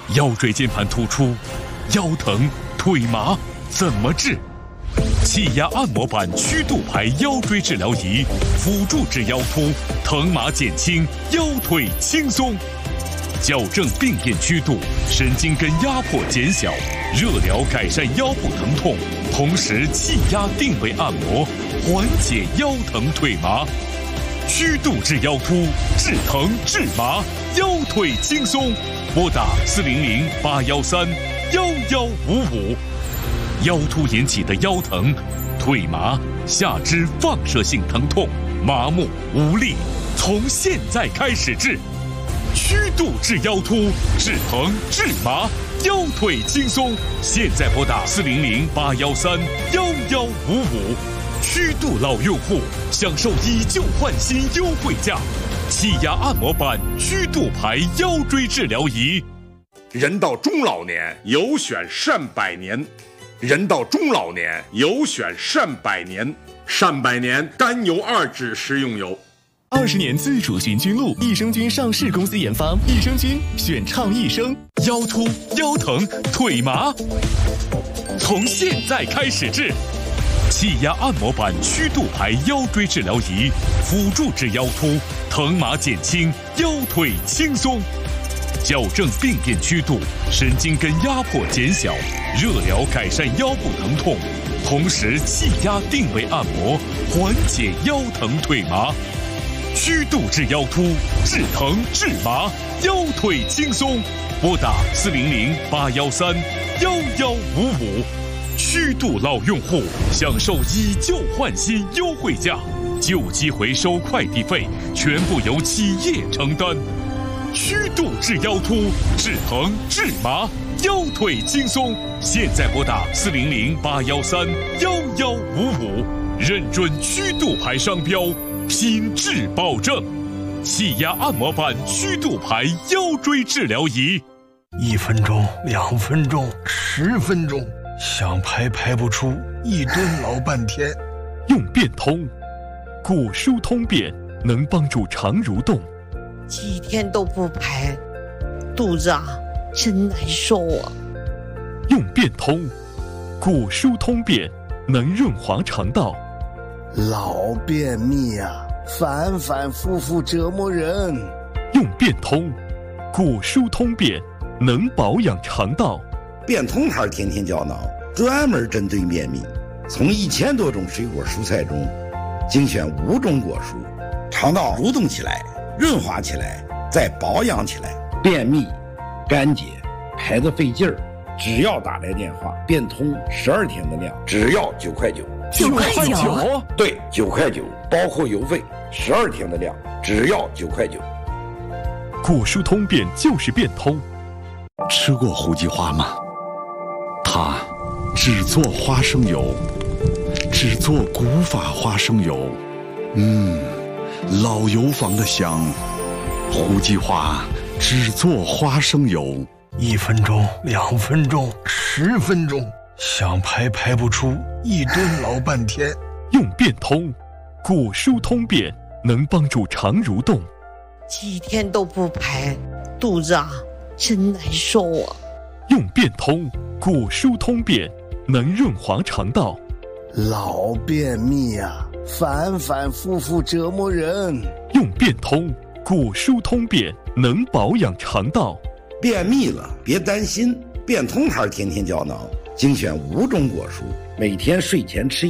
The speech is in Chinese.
腰椎间盘突出、腰疼、腿麻怎么治？气压按摩板曲度牌腰椎治疗仪，辅助治腰突，疼麻减轻，腰腿轻松。矫正病变曲度，神经根压迫减小，热疗改善腰部疼痛，同时气压定位按摩，缓解腰疼腿麻。曲度治腰突，治疼治麻，腰腿轻松。拨打400-813-1155。腰突引起的腰疼、腿麻、下肢放射性疼痛、麻木无力，从现在开始治。曲度治腰突，治疼治麻，腰腿轻松。现在拨打400-813-1155。曲度老用户享受以旧换新优惠价，气压按摩板曲度牌腰椎治疗仪。 人到中老年，有选善百年。人到中老年，有选善百年。善百年甘油2酯食用油。 20年自主寻菌露，益生菌上市公司研发，益生菌选畅益生。 腰突、腰疼、腿麻，从现在开始治。气压按摩板曲度牌腰椎治疗仪，辅助治腰突，疼麻减轻，腰腿轻松。矫正病变曲度，神经根压迫减小，热疗改善腰部疼痛，同时气压定位按摩，缓解腰疼腿麻。曲度治腰突，治疼治麻，腰腿轻松。拨打400-813-1155。曲度老用户享受以旧换新优惠价，旧机回收快递费全部由企业承担。曲度治腰突，治疼治麻，腰腿轻松。现在拨打400-813-1155。认准曲度牌商标，品质保证。气压按摩板曲度牌腰椎治疗仪。 1分钟、2分钟、10分钟，想排不出，一蹲老半天。 用变通，骨疏通便能帮助肠蠕动。 几天都不排，肚子真难受啊。 用变通，骨疏通便能润滑肠道。 老便秘反复复折磨人。 用变通，骨疏通便能保养肠道。 变通牌天天胶囊专门针对便秘，从1000多种水果蔬菜中精选5种果蔬，肠道蠕动起来，润滑起来，再保养起来。便秘、干结、排得费劲儿，只要打来电话，变通12天的量，只要9块9。 9块9？ 对，9块9，包括邮费，12天的量，只要9块9。 骨疏通便就是变通。 吃过胡姬花吗？它只做花生油，只做古法花生油。老油坊的香。胡姬花只做花生油。 1分钟、2分钟、10分钟，想排不出，一蹲老半天。 用变通，骨疏通便能帮助肠蠕动。 几天都不排，肚子真难受啊。 用变通，骨疏通便能润滑肠道。 老便秘反复复折磨人。 用变通，骨疏通便能保养肠道。 便秘了别担心，变通牌天天胶囊精选5种果蔬，每天睡前吃